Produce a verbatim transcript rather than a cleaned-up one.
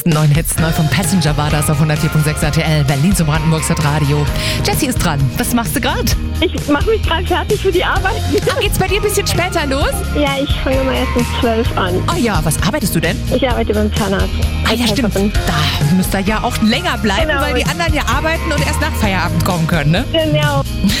Neun Hits, neu vom Passenger war das auf hundertvier Komma sechs R T L, Berlin zum Brandenburgs Radio. Jessie ist dran. Was machst du gerade? Ich mache mich gerade fertig für die Arbeit. Ach, geht's bei dir ein bisschen später los? Ja, ich fange mal erst um zwölf an. Oh ja, was arbeitest du denn? Ich arbeite beim Zahnarzt. Ah ja, stimmt. Da müsst ihr ja auch länger bleiben, Genau. weil die anderen ja arbeiten und erst nach Feierabend kommen können, ne? Genau.